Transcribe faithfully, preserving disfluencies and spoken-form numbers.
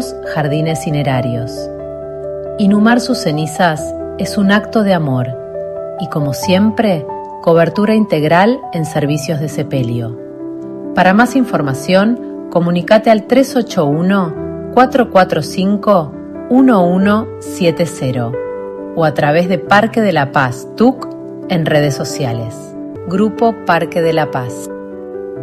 Jardines Cinerarios. Inhumar sus cenizas es un acto de amor y, como siempre, cobertura integral en servicios de sepelio. Para más información, comunícate al tres ocho uno, cuatro cuatro cinco, uno uno siete cero o a través de Parque de la Paz T U C en redes sociales. Grupo Parque de la Paz.